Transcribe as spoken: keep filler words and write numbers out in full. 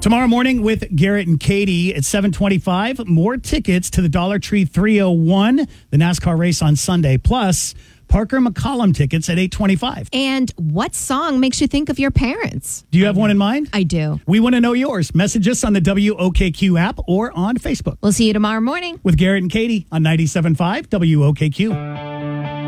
Tomorrow morning with Garrett and Katie at seven twenty-five. More tickets to the Dollar Tree three oh one, the NASCAR race on Sunday. Plus, Parker McCollum tickets at eight twenty-five. And what song makes you think of your parents? Do you have one in mind? I do. We want to know yours. Message us on the W O K Q app or on Facebook. We'll see you tomorrow morning With Garrett and Katie on ninety-seven point five W O K Q.